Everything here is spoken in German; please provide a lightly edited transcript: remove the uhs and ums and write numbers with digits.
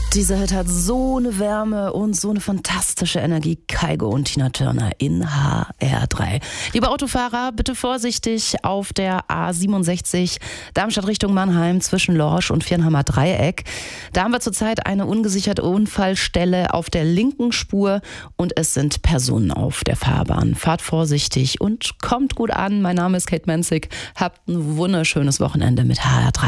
Dieser Hit hat so eine Wärme und so eine fantastische Energie. Kygo und Tina Turner in HR3. Liebe Autofahrer, bitte vorsichtig auf der A67 Darmstadt Richtung Mannheim zwischen Lorsch und Viernheimer Dreieck. Da haben wir zurzeit eine ungesicherte Unfallstelle auf der linken Spur und es sind Personen auf der Fahrbahn. Fahrt vorsichtig und kommt gut an. Mein Name ist Kate Menzig. Habt ein wunderschönes Wochenende mit HR3.